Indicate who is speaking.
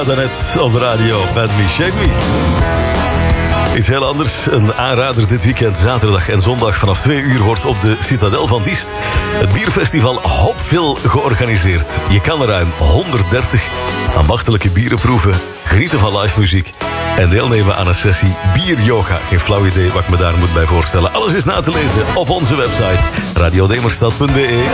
Speaker 1: Daarnet op de radio, Bad Me, Shake Me. Iets heel anders, een aanrader dit weekend, zaterdag en zondag vanaf 2 uur wordt op de Citadel van Diest het bierfestival Hopville georganiseerd. Je kan er ruim 130 ambachtelijke bieren proeven, genieten van live muziek en deelnemen aan een sessie bieryoga. Geen flauw idee wat ik me daar moet bij voorstellen. Alles is na te lezen op onze website radiodemerstad.be.